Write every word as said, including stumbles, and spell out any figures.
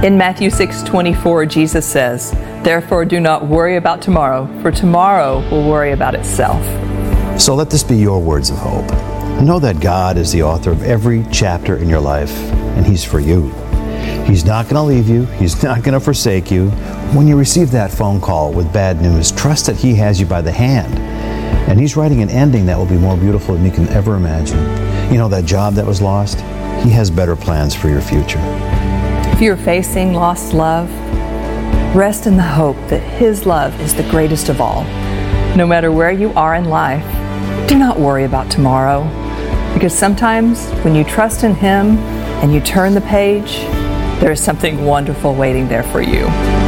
In Matthew six twenty-four, Jesus says, "Therefore do not worry about tomorrow, for tomorrow will worry about itself." So let this be your words of hope. Know that God is the author of every chapter in your life, and He's for you. He's not going to leave you. He's not going to forsake you. When you receive that phone call with bad news, trust that He has you by the hand. And He's writing an ending that will be more beautiful than you can ever imagine. You know, that job that was lost? He has better plans for your future. If you're facing lost love, rest in the hope that His love is the greatest of all. No matter where you are in life, do not worry about tomorrow, because sometimes when you trust in Him and you turn the page, there is something wonderful waiting there for you.